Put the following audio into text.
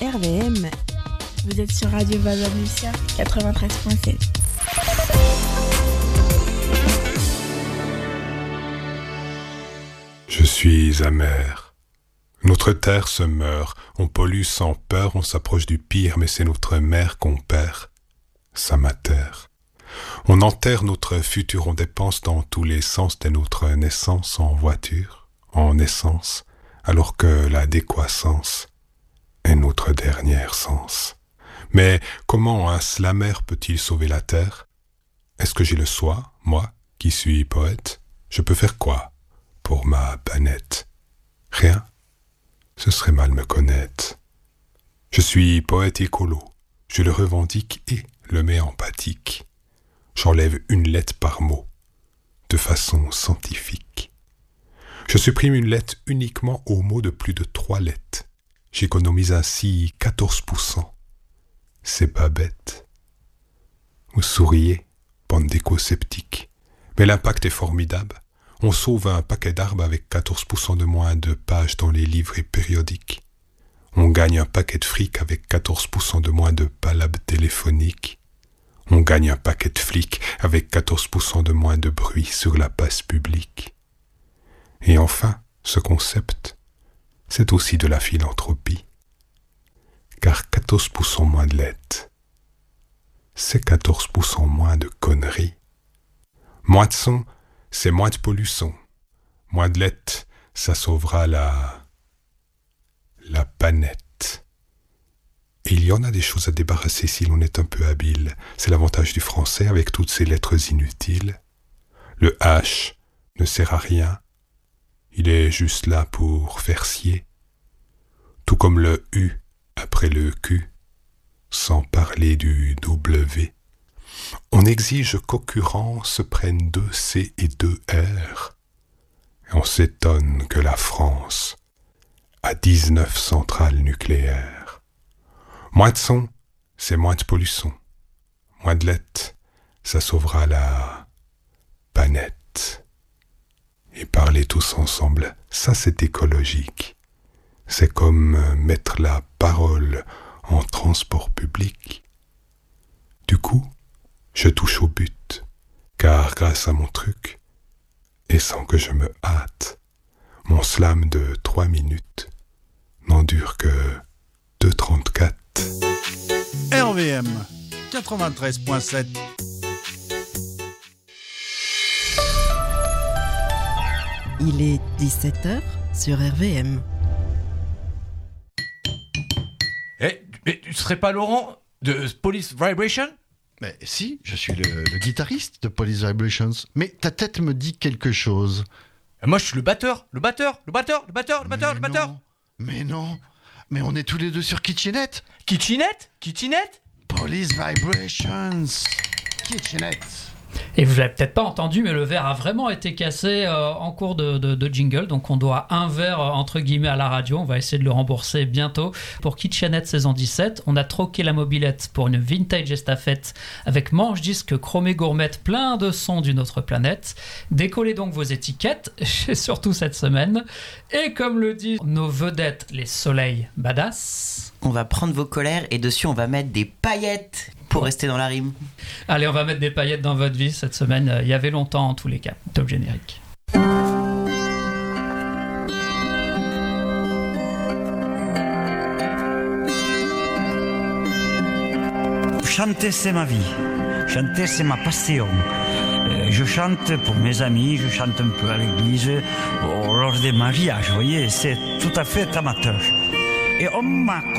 RVM. Vous êtes sur Radio Valence 93.7. Je suis amer. Notre terre se meurt, on pollue sans peur, on s'approche du pire, mais c'est notre mère qu'on perd, sa mater. On enterre notre futur, on dépense dans tous les sens de notre naissance en voiture, en essence, alors que la décroissance est notre dernier sens. Mais comment un slammer peut-il sauver la terre? Est-ce que j'ai le soin, moi, qui suis poète? Je peux faire quoi pour ma planète? Rien. Ce serait mal me connaître. Je suis poète écolo. Je le revendique et le mets en pratique. J'enlève une lettre par mot, de façon scientifique. Je supprime une lettre uniquement aux mots de plus de 3 lettres. J'économise ainsi 14%. C'est pas bête. Vous souriez, bande d'éco-sceptiques. Mais l'impact est formidable. On sauve un paquet d'arbres avec 14% de moins de pages dans les livrets périodiques. On gagne un paquet de fric avec 14% de moins de palabres téléphoniques. On gagne un paquet de flics avec 14% de moins de bruit sur la place publique. Et enfin, ce concept, c'est aussi de la philanthropie. Car 14% moins de lettres, c'est 14% moins de conneries. Moins de son, c'est moins de pollution. Moins de lettres, ça sauvera la planète. Et il y en a des choses à débarrasser si l'on est un peu habile. C'est l'avantage du français avec toutes ces lettres inutiles. Le H ne sert à rien. Il est juste là pour faire scier. Tout comme le U après le Q, sans parler du W. On exige qu'occurrents se prennent 2 C et 2 R. Et on s'étonne que la France a 19 centrales nucléaires. Moins de son, c'est moins de pollution. Moins de lettres, ça sauvera la planète. Et parler tous ensemble, ça c'est écologique. C'est comme mettre la parole en transport public. Du coup, je touche au but, car grâce à mon truc, et sans que je me hâte, mon slam de 3 minutes n'en dure que 2,34. RVM 93.7. Il est 17h sur RVM. Mais tu serais pas Laurent de Police Vibration? Mais si, je suis le guitariste de Police Vibrations. Mais ta tête me dit quelque chose. Moi, je suis le batteur. Mais non. Mais on est tous les deux sur Kitchenette. Kitchenette? Police Vibrations. Kitchenette. Et vous l'avez peut-être pas entendu, mais le verre a vraiment été cassé en cours de jingle. Donc on doit un verre entre guillemets à la radio. On va essayer de le rembourser bientôt. Pour Kitchenette saison 17, on a troqué la mobilette pour une vintage estafette avec manche-disque chromé gourmette, plein de sons d'une autre planète. Décollez donc vos étiquettes, surtout cette semaine. Et comme le disent nos vedettes, les soleils badass, on va prendre vos colères et dessus on va mettre des paillettes pour rester dans la rime. Allez, on va mettre des paillettes dans votre vie cette semaine. Il y avait longtemps en tous les cas. Top générique. Chanter, c'est ma vie. Chanter, c'est ma passion. Je chante pour mes amis, je chante un peu à l'église, lors des mariages, vous voyez, c'est tout à fait amateur. Et on m'a